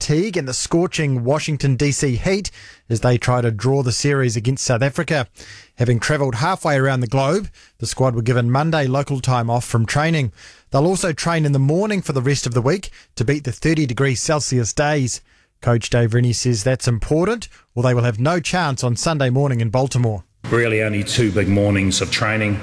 fatigue and the scorching Washington DC heat as they try to draw the series against South Africa. Having travelled halfway around the globe, the squad were given Monday local time off from training. They'll also train in the morning for the rest of the week to beat the 30 degrees Celsius days. Coach Dave Rennie says that's important, or they will have no chance on Sunday morning in Baltimore. Really only 2 big mornings of training,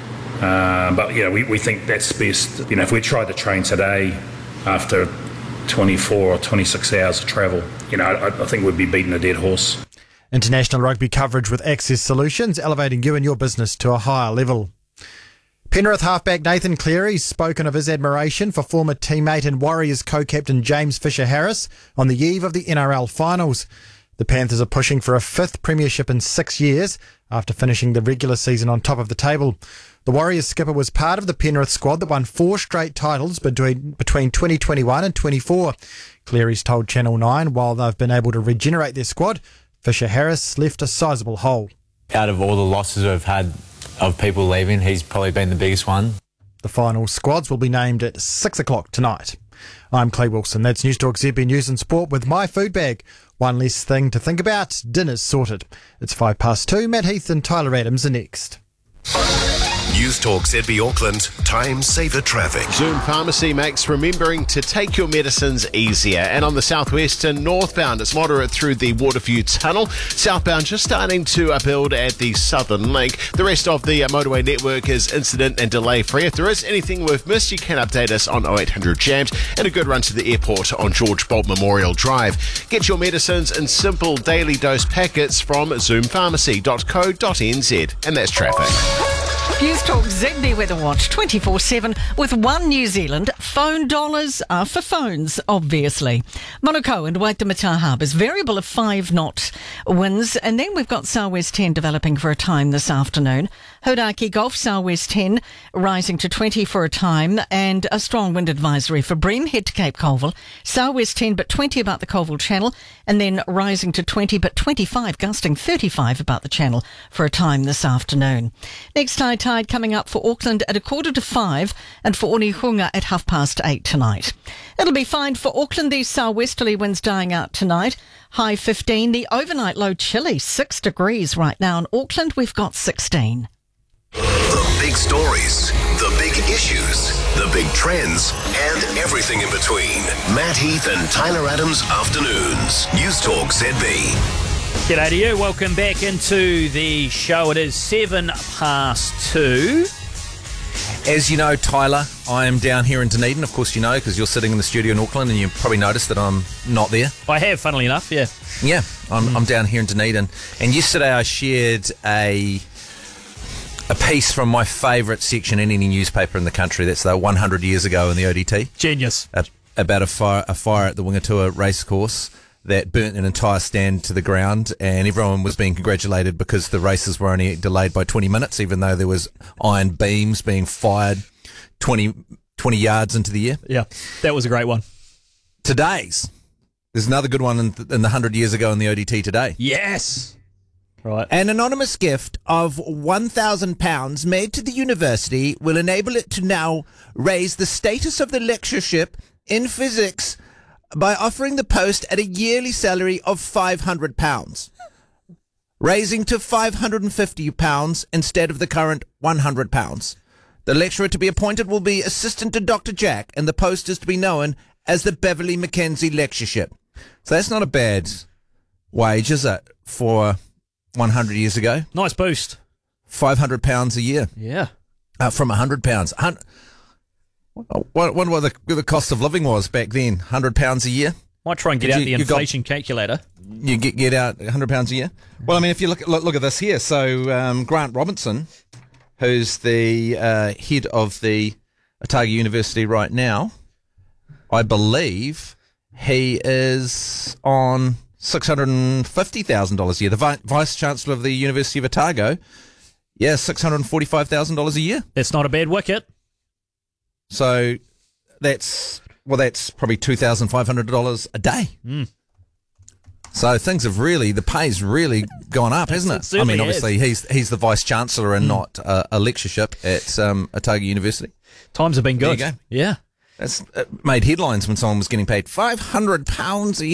but we think that's best. If we tried to train today after 24 or 26 hours of travel, I think we'd be beating a dead horse. International rugby coverage with Access Solutions, elevating you and your business to a higher level. Penrith halfback Nathan Cleary's spoken of his admiration for former teammate and Warriors co-captain James Fisher-Harris on the eve of the NRL finals. The Panthers are pushing for a 5th premiership in 6 years after finishing the regular season on top of the table. The Warriors skipper was part of the Penrith squad that won 4 straight titles between 2021 and 24. Cleary's told Channel 9 while they've been able to regenerate their squad, Fisher-Harris left a sizable hole. Out of all the losses we've had of people leaving, he's probably been the biggest one. The final squads will be named at 6 o'clock tonight. I'm Clay Wilson. That's News Talk ZB News and Sport with my food bag. One less thing to think about. Dinner's sorted. It's 2:05. Matt Heath and Tyler Adams are next. News Talk ZB Auckland, time saver traffic. Zoom Pharmacy makes remembering to take your medicines easier. And on the southwest and northbound, it's moderate through the Waterview Tunnel. Southbound just starting to build at the Southern Link. The rest of the motorway network is incident and delay free. If there is anything we've missed, you can update us on 0800 Jams. And a good run to the airport on George Bolt Memorial Drive. Get your medicines in simple daily dose packets from zoompharmacy.co.nz. And that's traffic. News Talk ZB Weather Watch 24/7 with One New Zealand. Phone dollars are for phones, obviously. Manukau and Waitemata Harbours, variable of 5-knot winds. And then we've got Southwest 10 developing for a time this afternoon. Hodaki Gulf, Southwest 10 rising to 20 for a time, and a strong wind advisory for Bream, head to Cape Colville. Southwest 10 but 20 about the Colville Channel, and then rising to 20 but 25, gusting 35 about the Channel for a time this afternoon. Next high tide coming up for Auckland at 4:45 and for Onehunga at 8:30 tonight. It'll be fine for Auckland, these southwesterly winds dying out tonight. High 15, the overnight low chilly, 6 degrees right now. In Auckland, we've got 16. The big stories, the big issues, the big trends, and everything in between. Matt Heath and Tyler Adams Afternoons. News Talk ZB. G'day to you. Welcome back into the show. It is 2:07. As you know, Tyler, I am down here in Dunedin. Of course you know, because you're sitting in the studio in Auckland and you've probably noticed that I'm not there. I have, funnily enough, yeah. Yeah, I'm down here in Dunedin. And yesterday I shared a piece from my favourite section in any newspaper in the country. That's the 100 years ago in the ODT. Genius. About a fire at the Wingatua racecourse that burnt an entire stand to the ground, and everyone was being congratulated because the races were only delayed by 20 minutes, even though there was iron beams being fired 20 yards into the air. Yeah, that was a great one. There's another good one in the 100 years ago in the ODT today. Yes. Right. An anonymous gift of £1,000 made to the university will enable it to now raise the status of the lectureship in physics by offering the post at a yearly salary of £500, raising to £550 instead of the current £100. The lecturer to be appointed will be assistant to Dr. Jack, and the post is to be known as the Beverley Mackenzie Lectureship. So that's not a bad wage, is it, for 100 years ago? Nice boost. £500 a year. Yeah. From £100. What the cost of living was back then? £100 a year. Might try and get out the inflation calculator. You get out £100 a year. Well, I mean, if you look at this here, so Grant Robinson, who's the head of the Otago University right now, I believe he is on $650,000 a year. The Vice Chancellor of the University of Otago, $645,000 a year. That's not a bad wicket. So that's probably $2,500 a day. Mm. So things have the pay's really gone up, hasn't it? I mean, obviously he's the Vice Chancellor and not a lectureship at Otago University. Times have been good. There you go. Yeah. It made headlines when someone was getting paid £500 a year.